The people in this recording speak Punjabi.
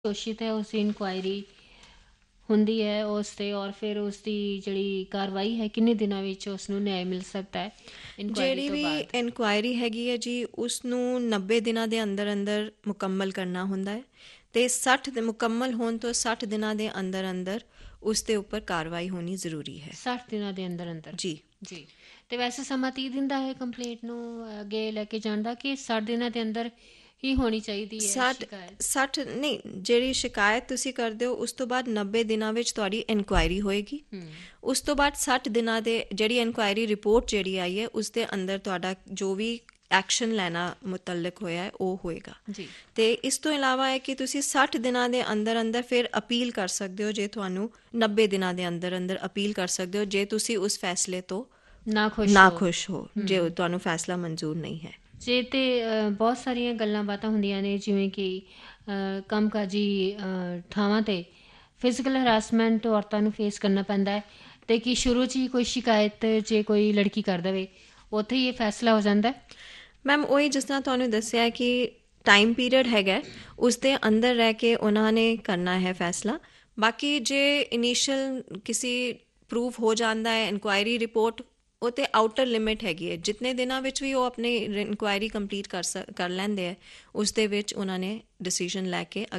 ਦੋਸ਼ਿਤ ਹੈ ਉਸ ਦੀ ਇਨਕੁਆਇਰੀ ਹੁੰਦੀ ਹੈ ਉਸ 'ਤੇ, ਔਰ ਫਿਰ ਉਸ ਦੀ ਜਿਹੜੀ ਕਾਰਵਾਈ ਹੈ ਕਿੰਨੇ ਦਿਨਾਂ ਵਿੱਚ ਉਸ ਨੂੰ ਨਿਆਂ ਮਿਲ ਸਕਦਾ ਹੈ ਇਨਕੁਆਇਰੀ ਜਿਹੜੀ ਤੋਂ ਵੀ ਬਾਅਦ? ਇਨਕੁਆਇਰੀ ਹੈਗੀ ਹੈ ਜੀ, ਉਸ ਨੂੰ 90 ਦਿਨਾਂ ਦੇ ਅੰਦਰ ਅੰਦਰ ਮੁਕੰਮਲ ਕਰਨਾ ਹੁੰਦਾ ਹੈ, ਅਤੇ 60 ਦੇ ਮੁਕੰਮਲ ਹੋਣ ਤੋਂ 60 ਦਿਨਾਂ ਦੇ ਅੰਦਰ ਅੰਦਰ ਉਸ ਦੇ ਉੱਪਰ ਕਾਰਵਾਈ ਹੋਣੀ ਜ਼ਰੂਰੀ ਹੈ 60 ਦਿਨਾਂ ਦੇ ਅੰਦਰ ਅੰਦਰ ਜੀ। ਜੀ। ਤੇ ਵੈਸੇ ਸਮਾਂ 30 ਦਿਨ ਦਾ ਹੈ ਕੰਪਲੇਂਟ ਨੂੰ ਅੱਗੇ ਲੈ ਕੇ ਜਾਣ ਦਾ, ਕਿ 60 ਦਿਨਾਂ ਦੇ ਅੰਦਰ ਹੀ ਹੋਣੀ ਚਾਹੀਦੀ ਹੈ 60 ਸ਼ਿਕਾਇਤ? 60 ਨਹੀਂ, ਜਿਹੜੀ ਸ਼ਿਕਾਇਤ ਤੁਸੀਂ ਕਰਦੇ ਹੋ ਉਸ ਤੋਂ ਬਾਅਦ 90 ਦਿਨਾਂ ਵਿੱਚ ਤੁਹਾਡੀ ਇਨਕੁਆਇਰੀ ਹੋਏਗੀ। ਉਸ ਤੋਂ ਬਾਅਦ 60 ਦਿਨਾਂ ਦੇ ਜਿਹੜੀ ਇਨਕੁਆਇਰੀ ਰਿਪੋਰਟ ਜਿਹੜੀ ਆਈ ਹੈ ਉਸ ਦੇ ਅੰਦਰ ਤੁਹਾਡਾ ਜੋ ਵੀ ਐਕਸ਼ਨ ਲੈਣਾ ਮੁਤਲਕ ਹੋਇਆ ਹੈ ਉਹ ਹੋਏਗਾ ਜੀ। ਅਤੇ ਇਸ ਤੋਂ ਇਲਾਵਾ ਹੈ ਕਿ ਤੁਸੀਂ 60 ਦਿਨਾਂ ਦੇ ਅੰਦਰ ਅੰਦਰ ਫਿਰ ਅਪੀਲ ਕਰ ਸਕਦੇ ਹੋ, ਜੇ ਤੁਹਾਨੂੰ 90 ਦਿਨਾਂ ਦੇ ਅੰਦਰ ਅੰਦਰ ਅਪੀਲ ਕਰ ਸਕਦੇ ਹੋ ਜੇ ਤੁਸੀਂ ਉਸ ਫੈਸਲੇ ਤੋਂ ਨਾ ਖੁਸ਼ ਹੋ, ਜੇ ਤੁਹਾਨੂੰ ਫੈਸਲਾ ਮਨਜ਼ੂਰ ਨਹੀਂ ਹੈ। ਜੇ ਤੇ ਬਹੁਤ ਸਾਰੀਆਂ ਗੱਲਾਂ ਬਾਤਾਂ ਹੁੰਦੀਆਂ ਨੇ, ਜਿਵੇਂ ਕਿ ਕੰਮਕਾਜੀ ਥਾਵਾਂ 'ਤੇ ਫਿਜ਼ੀਕਲ ਹਰਾਸਮੈਂਟ ਔਰਤਾਂ ਨੂੰ ਫੇਸ ਕਰਨਾ ਪੈਂਦਾ ਹੈ, ਅਤੇ ਕਿ ਸ਼ੁਰੂ 'ਚ ਹੀ ਕੋਈ ਸ਼ਿਕਾਇਤ ਜੇ ਕੋਈ ਲੜਕੀ ਕਰ ਦੇਵੇ ਉੱਥੇ ਹੀ ਇਹ ਫੈਸਲਾ ਹੋ ਜਾਂਦਾ? ਮੈਮ ਉਹੀ ਜਿਸ ਤਰ੍ਹਾਂ ਤੁਹਾਨੂੰ ਦੱਸਿਆ ਕਿ ਟਾਈਮ ਪੀਰੀਅਡ ਹੈਗਾ, ਉਸ ਦੇ ਅੰਦਰ ਰਹਿ ਕੇ ਉਹਨਾਂ ਨੇ ਕਰਨਾ ਹੈ ਫੈਸਲਾ। ਬਾਕੀ ਜੇ ਇਨੀਸ਼ੀਅਲ ਕਿਸੇ ਪ੍ਰੂਫ ਹੋ ਜਾਂਦਾ ਹੈ ਇਨਕੁਆਇਰੀ ਰਿਪੋਰਟ, ਉਹ ਤਾਂ ਆਊਟਰ ਲਿਮਿਟ ਹੈਗੀ ਹੈ, ਜਿਤਨੇ ਦਿਨਾਂ ਵਿੱਚ ਵੀ ਉਹ ਆਪਣੀ ਇਨਕੁਆਇਰੀ ਕੰਪਲੀਟ ਕਰ ਲੈਂਦੇ ਹੈ ਉਸ ਦੇ ਵਿੱਚ ਉਹਨਾਂ ਨੇ ਡਿਸੀਜ਼ਨ ਲੈ ਕੇ